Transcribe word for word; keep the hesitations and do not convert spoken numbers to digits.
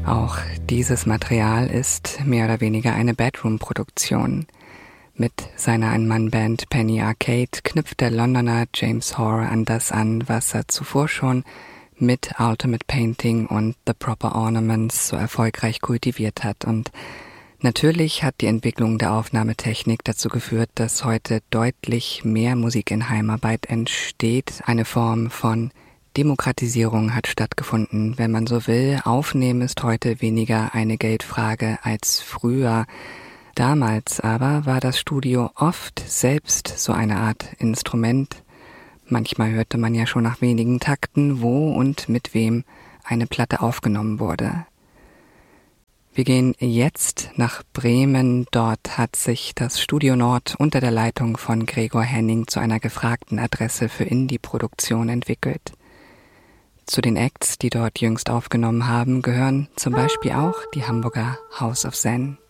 Auch dieses Material ist mehr oder weniger eine Bedroom-Produktion. Mit seiner Ein-Mann-Band Penny Arcade knüpft der Londoner James Hoare an das an, was er zuvor schon mit Ultimate Painting und The Proper Ornaments so erfolgreich kultiviert hat. Und natürlich hat die Entwicklung der Aufnahmetechnik dazu geführt, dass heute deutlich mehr Musik in Heimarbeit entsteht. Eine Form von Demokratisierung hat stattgefunden, wenn man so will. Aufnehmen ist heute weniger eine Geldfrage als früher. Damals aber war das Studio oft selbst so eine Art Instrument. Manchmal hörte man ja schon nach wenigen Takten, wo und mit wem eine Platte aufgenommen wurde. Wir gehen jetzt nach Bremen. Dort hat sich das Studio Nord unter der Leitung von Gregor Henning zu einer gefragten Adresse für Indie-Produktion entwickelt. Zu den Acts, die dort jüngst aufgenommen haben, gehören zum Beispiel auch die Hamburger House of Zen.